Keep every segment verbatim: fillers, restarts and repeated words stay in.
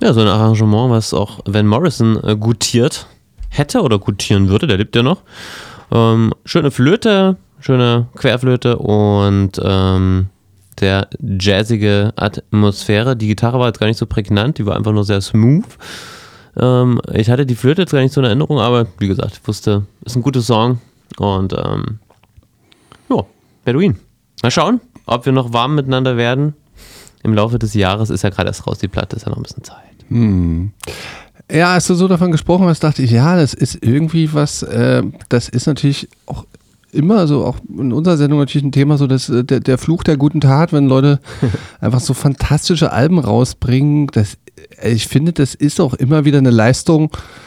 Ja, so ein Arrangement, was auch Van Morrison äh, gutiert hätte oder gutieren würde, der lebt ja noch. Ähm, schöne Flöte, schöne Querflöte und ähm, sehr jazzige Atmosphäre. Die Gitarre war jetzt gar nicht so prägnant, die war einfach nur sehr smooth. Ähm, ich hatte die Flöte jetzt gar nicht so in Erinnerung, aber wie gesagt, ich wusste, ist ein guter Song und ähm, ja, Bedouin. Mal schauen, ob wir noch warm miteinander werden. Im Laufe des Jahres ist ja gerade erst raus, die Platte ist ja noch ein bisschen Zeit. Hm. Ja, als du so davon gesprochen hast, dachte ich, ja, das ist irgendwie was, äh, das ist natürlich auch immer so, auch in unserer Sendung natürlich ein Thema, so dass der, der Fluch der guten Tat, wenn Leute einfach so fantastische Alben rausbringen, das, ich finde, das ist auch immer wieder eine Leistung,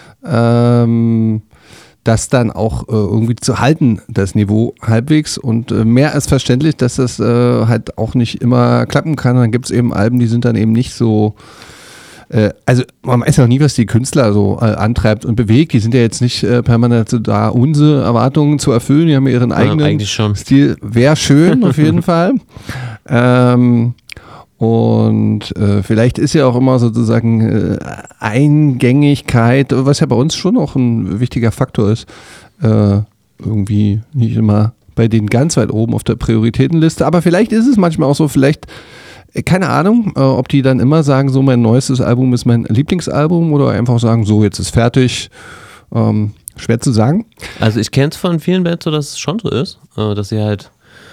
ähm, das dann auch äh, irgendwie zu halten, das Niveau halbwegs und äh, mehr als verständlich, dass das äh, halt auch nicht immer klappen kann. Dann gibt es eben Alben, die sind dann eben nicht so, äh, also man weiß ja noch nie, was die Künstler so äh, antreibt und bewegt. Die sind ja jetzt nicht äh, permanent so da, unsere Erwartungen zu erfüllen. Die haben ja ihren eigenen ja, Stil. Wäre schön, auf jeden Fall. Ähm, Und äh, vielleicht ist ja auch immer sozusagen äh, Eingängigkeit, was ja bei uns schon auch ein wichtiger Faktor ist, äh, irgendwie nicht immer bei denen ganz weit oben auf der Prioritätenliste. Aber vielleicht ist es manchmal auch so, vielleicht, äh, keine Ahnung, äh, ob die dann immer sagen, so mein neuestes Album ist mein Lieblingsalbum oder einfach sagen, so jetzt ist fertig. Ähm, schwer zu sagen. Also ich kenne es von vielen Bands so, dass es schon so ist, äh, dass sie halt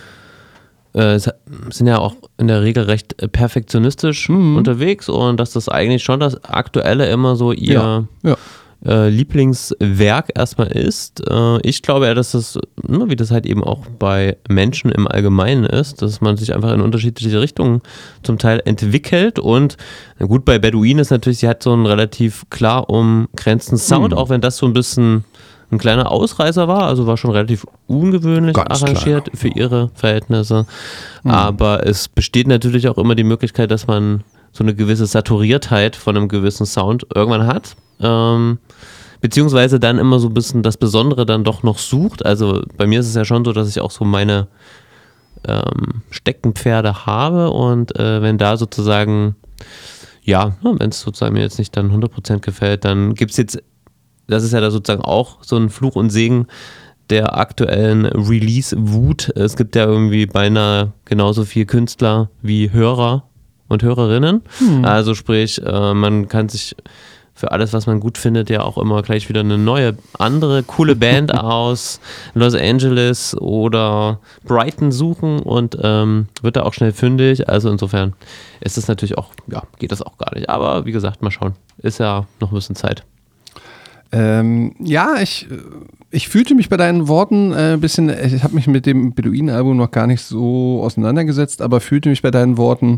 Äh, sind ja auch in der Regel recht perfektionistisch mhm. unterwegs und dass das eigentlich schon das Aktuelle immer so ihr ja. Ja. Äh, Lieblingswerk erstmal ist. Äh, ich glaube ja, dass das, ne, wie das halt eben auch bei Menschen im Allgemeinen ist, dass man sich einfach in unterschiedliche Richtungen zum Teil entwickelt und na gut, bei Bedouin ist natürlich, sie hat so einen relativ klar umgrenzten Sound, mhm. auch wenn das so ein bisschen ein kleiner Ausreißer war, also war schon relativ ungewöhnlich Ganz arrangiert klar. für ihre Verhältnisse. Mhm. Aber es besteht natürlich auch immer die Möglichkeit, dass man so eine gewisse Saturiertheit von einem gewissen Sound irgendwann hat. Ähm, beziehungsweise dann immer so ein bisschen das Besondere dann doch noch sucht. Also bei mir ist es ja schon so, dass ich auch so meine ähm, Steckenpferde habe und äh, wenn da sozusagen, ja, wenn es sozusagen mir jetzt nicht dann hundert Prozent gefällt, dann gibt es jetzt, das ist ja da sozusagen auch so ein Fluch und Segen der aktuellen Release-Wut. Es gibt ja irgendwie beinahe genauso viele Künstler wie Hörer und Hörerinnen. Hm. Also sprich, äh, man kann sich für alles, was man gut findet, ja auch immer gleich wieder eine neue, andere, coole Band aus Los Angeles oder Brighton suchen und ähm, wird da auch schnell fündig. Also insofern ist das natürlich auch, ja, geht das auch gar nicht. Aber wie gesagt, mal schauen. Ist ja noch ein bisschen Zeit. Ähm, ja, ich, ich fühlte mich bei deinen Worten äh, ein bisschen, ich habe mich mit dem Beduinen-Album noch gar nicht so auseinandergesetzt, aber fühlte mich bei deinen Worten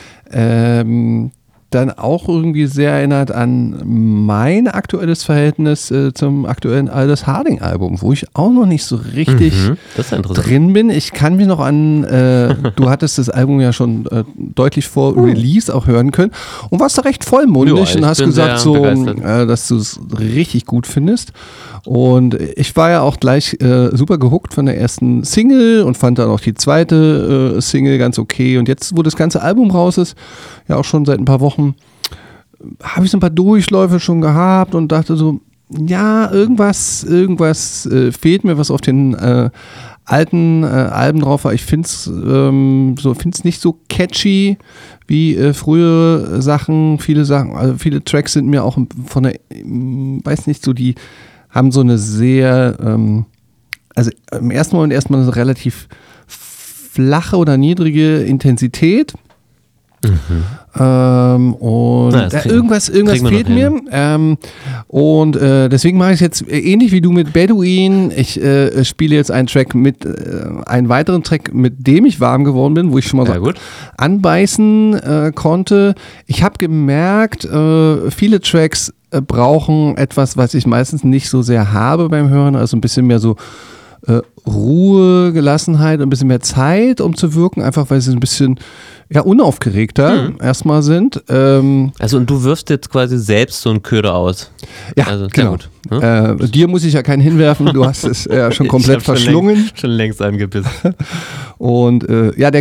ähm, dann auch irgendwie sehr erinnert an mein aktuelles Verhältnis äh, zum aktuellen Aldous Harding-Album, wo ich auch noch nicht so richtig mhm, das ist ja interessant. drin bin. Ich kann mich noch an, äh, du hattest das Album ja schon äh, deutlich vor Release auch hören können und warst da recht vollmundig jo, und hast gesagt, so, äh, dass du es richtig gut findest. Und ich war ja auch gleich äh, super gehuckt von der ersten Single und fand dann auch die zweite äh, Single ganz okay. Und jetzt, wo das ganze Album raus ist, ja auch schon seit ein paar Wochen, habe ich so ein paar Durchläufe schon gehabt und dachte so, ja, irgendwas, irgendwas äh, fehlt mir, was auf den äh, alten äh, Alben drauf war. Ich finde es ähm, so, find's nicht so catchy wie äh, frühere Sachen. Viele Sachen, also viele Tracks sind mir auch von der, weiß nicht, so die haben so eine sehr, ähm, also im ersten Moment erstmal eine relativ flache oder niedrige Intensität. Mhm. Ähm, und Na, kriegen, irgendwas, irgendwas fehlt mir. Ähm, und äh, deswegen mache ich es jetzt ähnlich wie du mit Bedouin. Ich äh, spiele jetzt einen Track mit, äh, einen weiteren Track, mit dem ich warm geworden bin, wo ich schon mal so anbeißen äh, konnte. Ich habe gemerkt, äh, viele Tracks äh, brauchen etwas, was ich meistens nicht so sehr habe beim Hören, also ein bisschen mehr so äh, Ruhe, Gelassenheit, ein bisschen mehr Zeit, um zu wirken, einfach weil sie ein bisschen ja, unaufgeregter mhm. erstmal sind. Ähm, also und du wirfst jetzt quasi selbst so einen Köder aus. Ja, also, genau. Gut, ne? äh, dir muss ich ja keinen hinwerfen, du hast es ja schon komplett ich verschlungen. Schon längst, schon längst angebissen. Und äh, ja, der